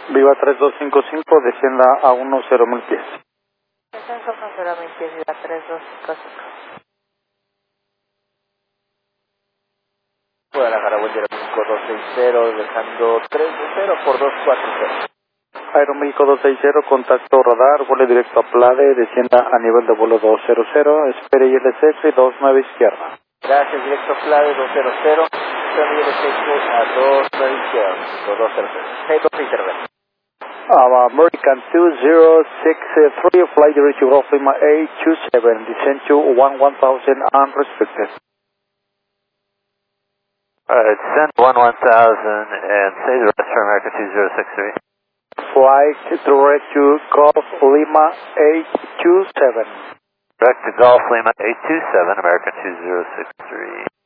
Viva 3255, descienda a 10,000 pies. Descenso a 10,000 pies, Viva 3255. Guadalajara, buen día, 5260, dejando 320 por 240. Aeroméxico 260, contacto radar, vuelo directo a Plade, descienda a nivel de vuelo 200, espere ILS 29 izquierda. Gracias, directo Plade 200, espere ILS a 29 izquierda, 200. Take-off internet. American 2063, flight direct to Golf Lima 827, descend to 1000 unrestricted. Descend 1000 and say the rest for American 2063. Flight direct to Golf Lima 827. Direct to Golf Lima 827, American 2063.